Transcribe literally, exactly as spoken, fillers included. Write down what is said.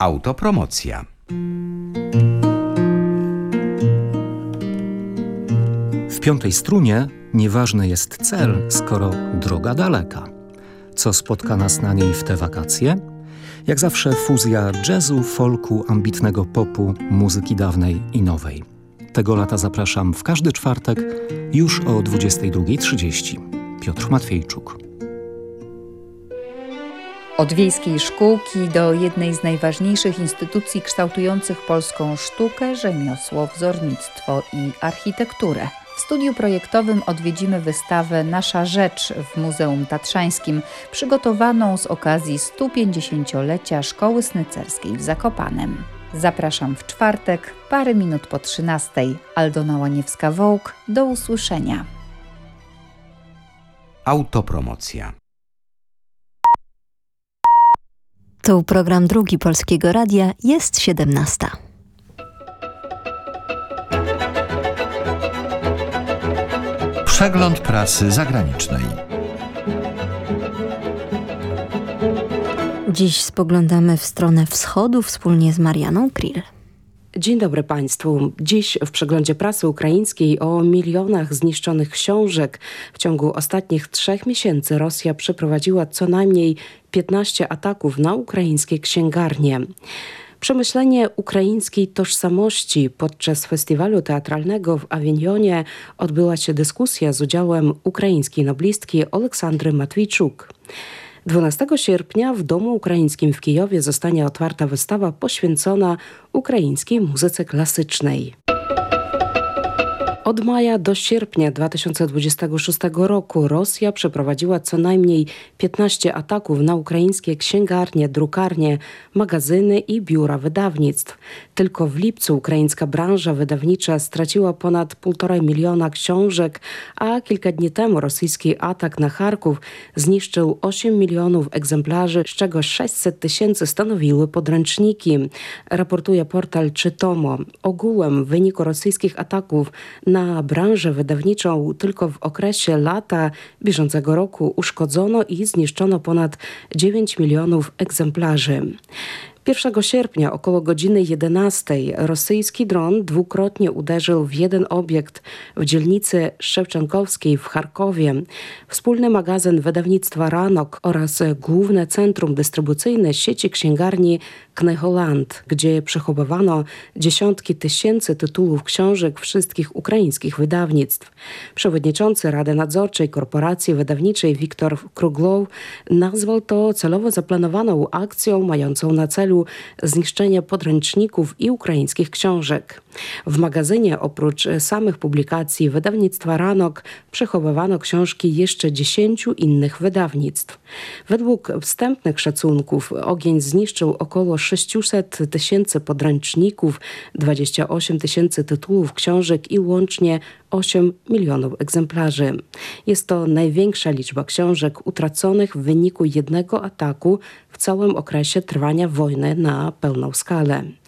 Autopromocja. W piątej strunie nieważny jest cel, skoro droga daleka. Co spotka nas na niej w te wakacje? Jak zawsze fuzja jazzu, folku, ambitnego popu, muzyki dawnej i nowej. Tego lata zapraszam w każdy czwartek już o dwudziestej drugiej trzydzieści. Piotr Matwiejczuk. Od wiejskiej szkółki do jednej z najważniejszych instytucji kształtujących polską sztukę, rzemiosło, wzornictwo i architekturę. W studiu projektowym odwiedzimy wystawę Nasza Rzecz w Muzeum Tatrzańskim, przygotowaną z okazji stu pięćdziesięciolecia Szkoły Snycerskiej w Zakopanem. Zapraszam w czwartek, parę minut po trzynastej. Aldona Łaniewska-Wołk. Do usłyszenia. Autopromocja. Tu program drugi Polskiego Radia, jest siedemnasta. Przegląd prasy zagranicznej. Dziś spoglądamy w stronę wschodu wspólnie z Marianą Krill. Dzień dobry Państwu. Dziś w przeglądzie prasy ukraińskiej o milionach zniszczonych książek. W ciągu ostatnich trzech miesięcy Rosja przeprowadziła co najmniej piętnaście ataków na ukraińskie księgarnie. Przemyślenie ukraińskiej tożsamości. Podczas festiwalu teatralnego w Awinionie odbyła się dyskusja z udziałem ukraińskiej noblistki Oleksandry Matwijczuk. dwunastego sierpnia w Domu Ukraińskim w Kijowie zostanie otwarta wystawa poświęcona ukraińskiej muzyce klasycznej. Od maja do sierpnia dwa tysiące dwudziestego szóstego roku Rosja przeprowadziła co najmniej piętnaście ataków na ukraińskie księgarnie, drukarnie, magazyny i biura wydawnictw. Tylko w lipcu ukraińska branża wydawnicza straciła ponad półtora miliona książek, a kilka dni temu rosyjski atak na Charków zniszczył osiem milionów egzemplarzy, z czego sześćset tysięcy stanowiły podręczniki. Raportuje portal Czytomo. Ogółem w wyniku rosyjskich ataków na branżę wydawniczą tylko w okresie lata bieżącego roku uszkodzono i zniszczono ponad dziewięć milionów egzemplarzy. pierwszego sierpnia około godziny jedenastej rosyjski dron dwukrotnie uderzył w jeden obiekt w dzielnicy Szewczenkowskiej w Charkowie. Wspólny magazyn wydawnictwa Ranok oraz główne centrum dystrybucyjne sieci księgarni Kneholand, gdzie przechowywano dziesiątki tysięcy tytułów książek wszystkich ukraińskich wydawnictw. Przewodniczący Rady Nadzorczej Korporacji Wydawniczej Wiktor Kruglow nazwał to celowo zaplanowaną akcją mającą na celu zniszczenie podręczników i ukraińskich książek. W magazynie oprócz samych publikacji wydawnictwa Ranok przechowywano książki jeszcze dziesięciu innych wydawnictw. Według wstępnych szacunków ogień zniszczył około sześćset tysięcy podręczników, dwadzieścia osiem tysięcy tytułów książek i łącznie osiem milionów egzemplarzy. Jest to największa liczba książek utraconych w wyniku jednego ataku w całym okresie trwania wojny na pełną skalę.